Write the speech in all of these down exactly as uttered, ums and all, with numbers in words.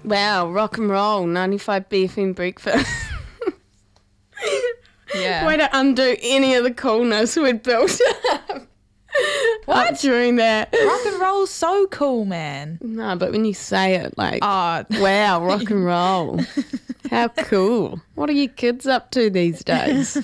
Wow, rock and roll, ninety-five B F M breakfast. Yeah. Way to undo any of the coolness we'd built up. What? Up during that. Rock and roll's so cool, man. No, but when you say it, like, Oh. wow, rock and roll. How cool. What are you kids up to these days?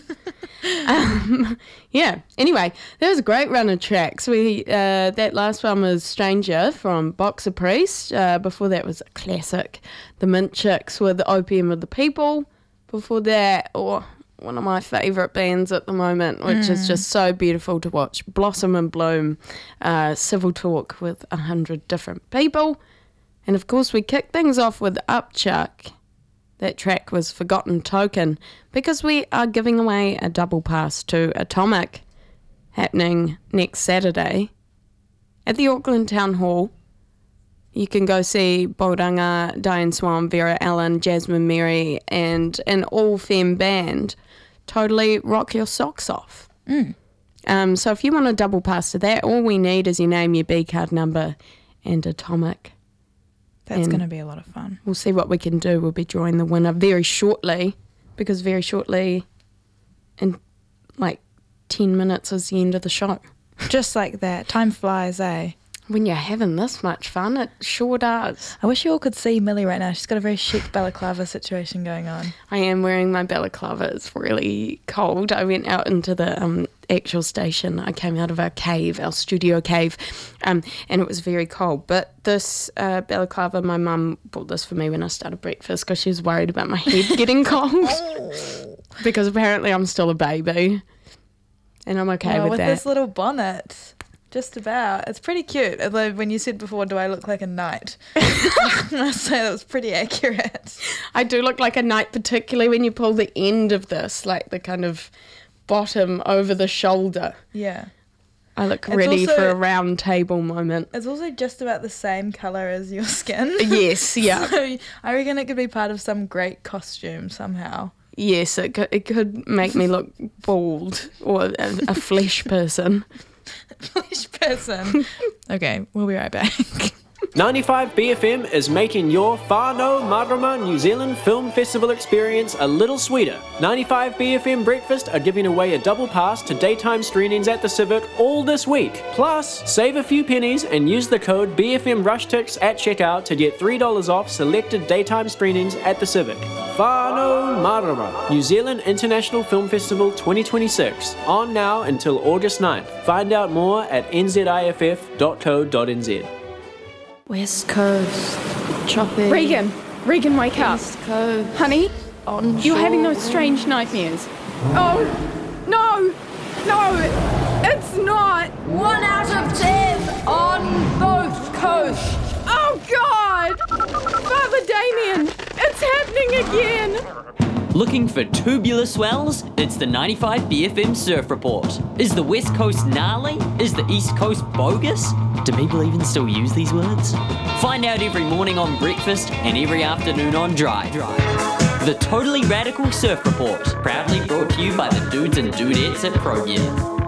um, yeah, anyway, that was a great run of tracks. We uh, That last one was Stranger from Boxer Priest. Uh, before that was a classic, The Mint Chicks with the Opium of the People. Before that, or... one of my favourite bands at the moment, which mm. is just so beautiful to watch. Blossom and Bloom, uh, Civil Talk with a hundred different people. And of course we kicked things off with Upchuck. That track was Forgotten Token, because we are giving away a double pass to Atomic, happening next Saturday at the Auckland Town Hall. You can go see Boldanga, Diane Swan, Vera Allen, Jasmine Mary, and an all-femme band totally rock your socks off. Mm. Um, so if you want a double pass to that, all we need is your name, your B-card number, and Atomic. That's going to be a lot of fun. We'll see what we can do. We'll be drawing the winner very shortly, because very shortly, in like ten minutes, is the end of the show. Just like that. Time flies, eh? When you're having this much fun, it sure does. I wish you all could see Millie right now. She's got a very chic balaclava situation going on. I am wearing my balaclava. It's really cold. I went out into the um, actual station. I came out of our cave, our studio cave, um, and it was very cold. But this uh, balaclava, my mum bought this for me when I started breakfast because she was worried about my head getting cold. Because apparently I'm still a baby. And I'm okay well, with, with that. With this little bonnet. Just about. It's pretty cute. Although when you said before, do I look like a knight? I must say that was pretty accurate. I do look like a knight, particularly when you pull the end of this, like the kind of bottom over the shoulder. Yeah. I look It's ready also, for a round table moment. It's also just about the same colour as your skin. Yes, yeah. So I reckon it could be part of some great costume somehow. Yes, it could, it could make me look bald or a, a flesh person. Flesh person. Okay, we'll be right back. ninety-five B F M is making your Whānau Marama New Zealand Film Festival experience a little sweeter. ninety-five B F M Breakfast are giving away a double pass to daytime screenings at the Civic all this week. Plus, save a few pennies and use the code B F M RushTix at checkout to get three dollars off selected daytime screenings at the Civic. Whānau Marama New Zealand International Film Festival twenty twenty-six. On now until August ninth. Find out more at n z i f f dot co dot n z. West Coast, chopping. Regan, Regan, wake up. West Coast. Honey, On you're having those strange nightmares. Oh, no, no, it's not. One out of ten on both coasts. Oh, God! Father Damien, it's happening again. Looking for tubular swells? It's the ninety-five B F M Surf Report. Is the West Coast gnarly? Is the East Coast bogus? Do people even still use these words? Find out every morning on Breakfast and every afternoon on Drive. The Totally Radical Surf Report, proudly brought to you by the dudes and dudettes at ProGear.